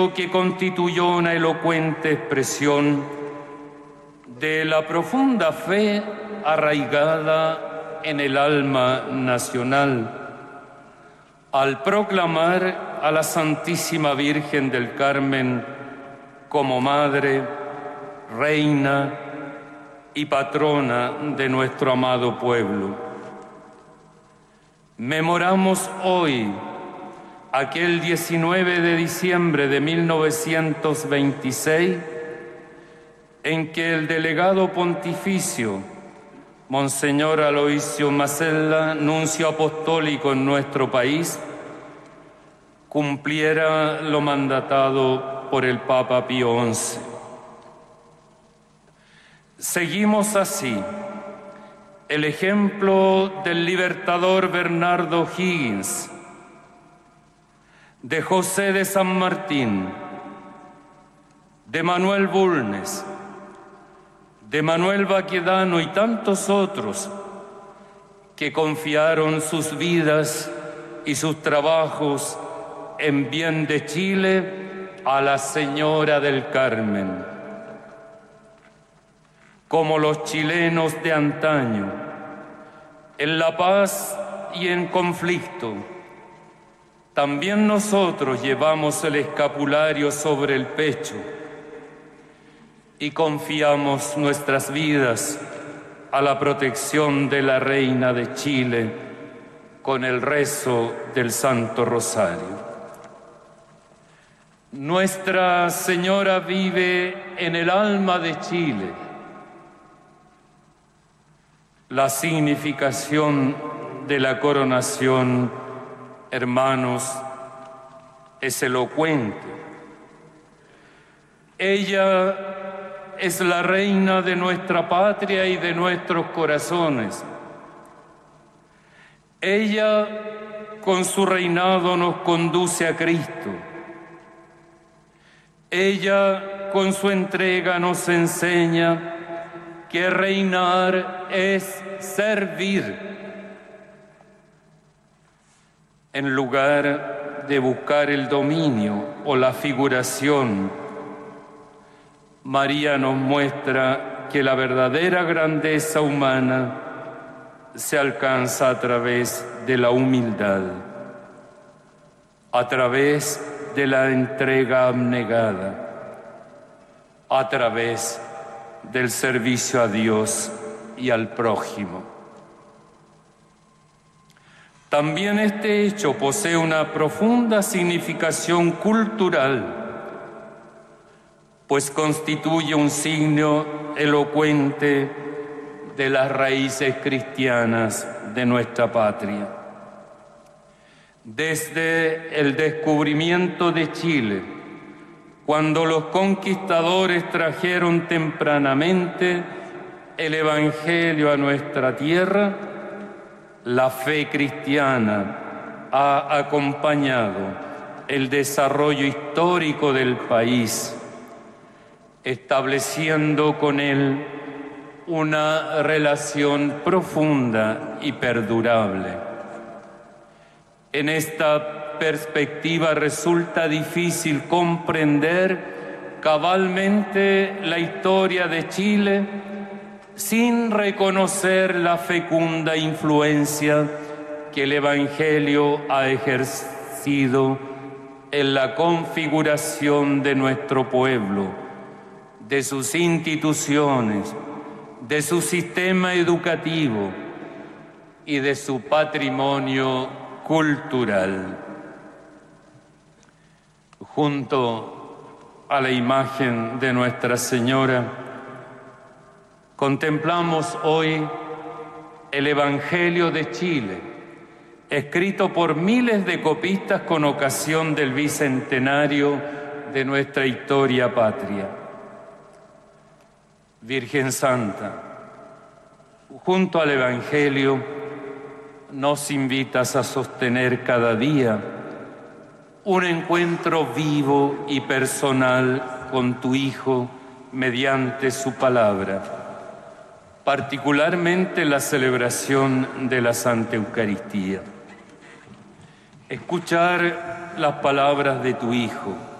que constituyó una elocuente expresión de la profunda fe arraigada en el alma nacional, al proclamar a la Santísima Virgen del Carmen como Madre, Reina y Patrona de nuestro amado pueblo. Memoramos hoy aquel 19 de diciembre de 1926, en que el delegado pontificio, Monseñor Aloisio Masella, nuncio apostólico en nuestro país, cumpliera lo mandatado por el Papa Pío XI. Seguimos así el ejemplo del libertador Bernardo Higgins, de José de San Martín, de Manuel Bulnes, de Manuel Baquedano y tantos otros que confiaron sus vidas y sus trabajos en bien de Chile a la Señora del Carmen. Como los chilenos de antaño, en la paz y en conflicto, también nosotros llevamos el escapulario sobre el pecho y confiamos nuestras vidas a la protección de la Reina de Chile con el rezo del Santo Rosario. Nuestra Señora vive en el alma de Chile. La significación de la coronación, hermanos, es elocuente. Ella es la reina de nuestra patria y de nuestros corazones. Ella, con su reinado, nos conduce a Cristo. Ella, con su entrega, nos enseña que reinar es servir. En lugar de buscar el dominio o la figuración, María nos muestra que la verdadera grandeza humana se alcanza a través de la humildad, a través de la entrega abnegada, a través del servicio a Dios y al prójimo. También este hecho posee una profunda significación cultural, pues constituye un signo elocuente de las raíces cristianas de nuestra patria. Desde el descubrimiento de Chile, cuando los conquistadores trajeron tempranamente el Evangelio a nuestra tierra, la fe cristiana ha acompañado el desarrollo histórico del país, estableciendo con él una relación profunda y perdurable. En esta perspectiva resulta difícil comprender cabalmente la historia de Chile sin reconocer la fecunda influencia que el Evangelio ha ejercido en la configuración de nuestro pueblo, de sus instituciones, de su sistema educativo y de su patrimonio cultural. Junto a la imagen de Nuestra Señora, contemplamos hoy el Evangelio de Chile, escrito por miles de copistas con ocasión del bicentenario de nuestra historia patria. Virgen Santa, junto al Evangelio, nos invitas a sostener cada día un encuentro vivo y personal con tu Hijo mediante su palabra, particularmente la celebración de la Santa Eucaristía. Escuchar las palabras de tu Hijo,